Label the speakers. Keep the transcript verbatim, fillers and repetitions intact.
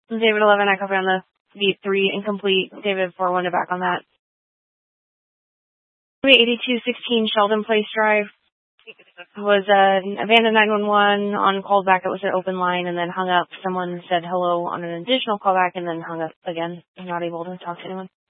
Speaker 1: David eleven, I copy on the V three, incomplete. David four one to back on that. eighty-two sixteen Sheldon Place Drive was uh, abandoned nine one one on callback. It was an open line and then hung up. Someone said hello on an additional callback and then hung up again. I'm not able to talk to anyone.